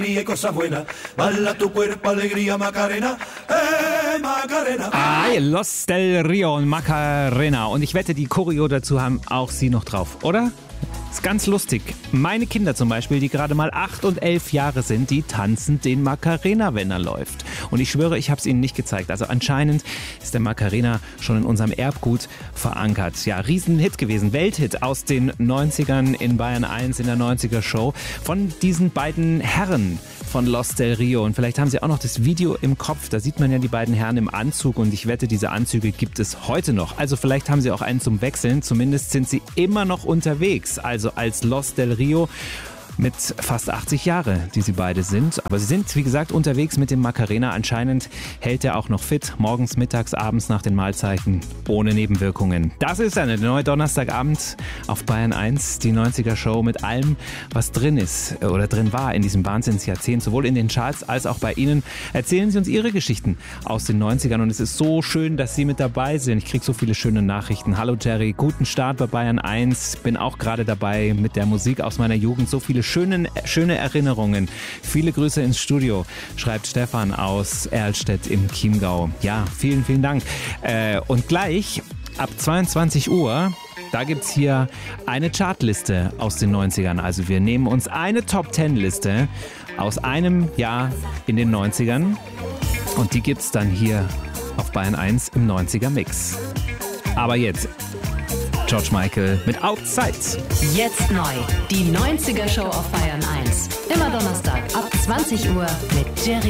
Y cosas buenas, bala tu cuerpo, alegría, Macarena, Macarena. Los del Rio und Macarena. Und ich wette, die Choreo dazu haben auch Sie noch drauf, oder? Ist ganz lustig. Meine Kinder zum Beispiel, die gerade mal 8 und 11 Jahre sind, die tanzen den Macarena, wenn er läuft. Und ich schwöre, ich habe es Ihnen nicht gezeigt. Also anscheinend ist der Macarena schon in unserem Erbgut verankert. Ja, Riesenhit gewesen. Welthit aus den 90ern in Bayern 1 in der 90er Show. Von diesen beiden Herren von Los del Rio. Und vielleicht haben Sie auch noch das Video im Kopf. Da sieht man ja die beiden Herren im Anzug. Und ich wette, diese Anzüge gibt es heute noch. Also vielleicht haben Sie auch einen zum Wechseln. Zumindest sind sie immer noch unterwegs. Also als Los del Rio mit fast 80 Jahre, die sie beide sind. Aber sie sind, wie gesagt, unterwegs mit dem Macarena. Anscheinend hält er auch noch fit. Morgens, mittags, abends nach den Mahlzeiten. Ohne Nebenwirkungen. Das ist eine neue Donnerstagabend auf Bayern 1. Die 90er Show mit allem, was drin ist oder drin war in diesem Wahnsinnsjahrzehnt. Sowohl in den Charts als auch bei Ihnen. Erzählen Sie uns Ihre Geschichten aus den 90ern. Und es ist so schön, dass Sie mit dabei sind. Ich kriege so viele schöne Nachrichten. Hallo Jerry, guten Start bei Bayern 1. Bin auch gerade dabei mit der Musik aus meiner Jugend. So viele schöne Erinnerungen. Viele Grüße ins Studio, schreibt Stefan aus Erlstedt im Chiemgau. Ja, vielen, vielen Dank. Und gleich ab 22 Uhr, da gibt's hier eine Chartliste aus den 90ern. Also wir nehmen uns eine Top-10-Liste aus einem Jahr in den 90ern und die gibt's dann hier auf Bayern 1 im 90er-Mix. Aber jetzt George Michael mit Outside. Jetzt neu, die 90er Show auf Bayern 1. Immer Donnerstag ab 20 Uhr mit Jerry